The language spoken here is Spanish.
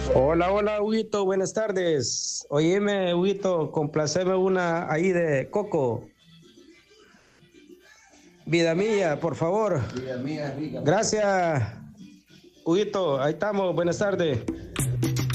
Hola, hola, Huguito, buenas tardes. Oíme, Huguito, complaceme una ahí de Coco. Vida mía, por favor. Vida mía, rica. Gracias, Huguito, ahí estamos, buenas tardes.